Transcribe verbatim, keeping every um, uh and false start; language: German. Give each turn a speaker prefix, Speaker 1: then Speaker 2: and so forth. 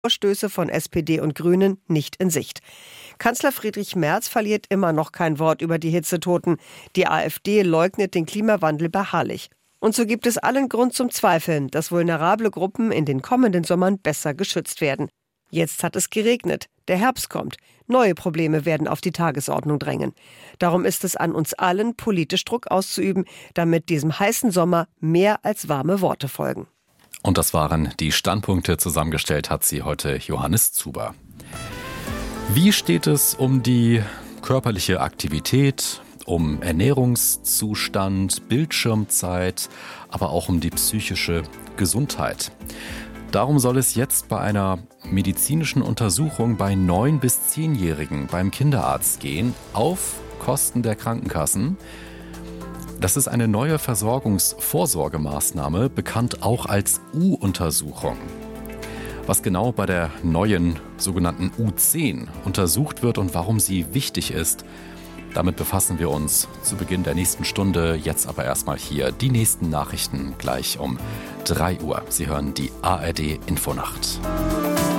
Speaker 1: Vorstöße von S P D und Grünen nicht in Sicht. Kanzler Friedrich Merz verliert immer noch kein Wort über die Hitzetoten. Die AfD leugnet den Klimawandel beharrlich. Und so gibt es allen Grund zum Zweifeln, dass vulnerable Gruppen in den kommenden Sommern besser geschützt werden. Jetzt hat es geregnet, der Herbst kommt, neue Probleme werden auf die Tagesordnung drängen. Darum ist es an uns allen, politisch Druck auszuüben, damit diesem heißen Sommer mehr als warme Worte folgen.
Speaker 2: Und das waren die Standpunkte. Zusammengestellt hat sie heute Johannes Zuber. Wie steht es um die körperliche Aktivität, um Ernährungszustand, Bildschirmzeit, aber auch um die psychische Gesundheit? Darum soll es jetzt bei einer medizinischen Untersuchung bei neun- bis zehnjährigen beim Kinderarzt gehen, auf Kosten der Krankenkassen. Das ist eine neue Versorgungsvorsorgemaßnahme, bekannt auch als U-Untersuchung. Was genau bei der neuen sogenannten U zehn untersucht wird und warum sie wichtig ist, damit befassen wir uns zu Beginn der nächsten Stunde. Jetzt aber erstmal hier die nächsten Nachrichten gleich um drei Uhr. Sie hören die A R D Infonacht.